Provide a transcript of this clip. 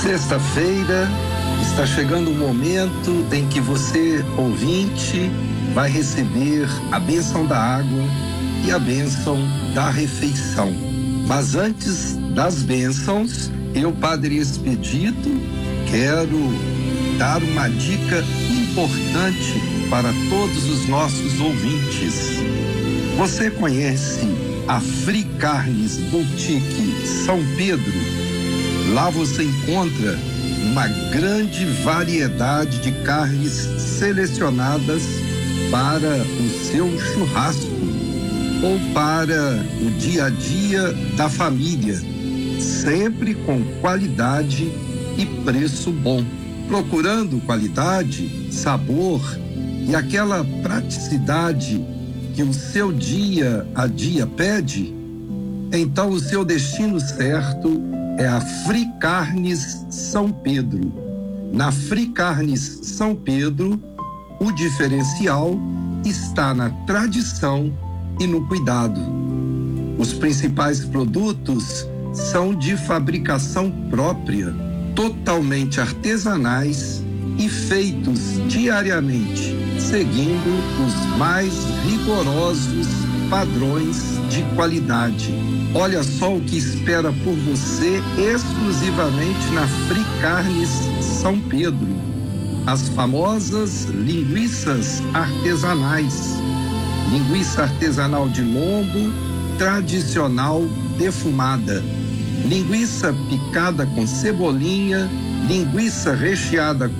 Sexta-feira está chegando o momento em que você, ouvinte, vai receber a bênção da água e a bênção da refeição. Mas antes das bênçãos, eu, Padre Expedito, quero dar uma dica importante para todos os nossos ouvintes. Você conhece a Free Carnes Boutique São Pedro? Lá você encontra uma grande variedade de carnes selecionadas para o seu churrasco ou para o dia a dia da família, sempre com qualidade e preço bom. Procurando qualidade, sabor e aquela praticidade que o seu dia a dia pede, então o seu destino certo é a Free Carnes São Pedro. Na Free Carnes São Pedro, o diferencial está na tradição e no cuidado. Os principais produtos são de fabricação própria, totalmente artesanais e feitos diariamente, seguindo os mais rigorosos padrões de qualidade. Olha só o que espera por você exclusivamente na Free Carnes São Pedro. As famosas linguiças artesanais. Linguiça artesanal de lombo, tradicional defumada. Linguiça picada com cebolinha, linguiça recheada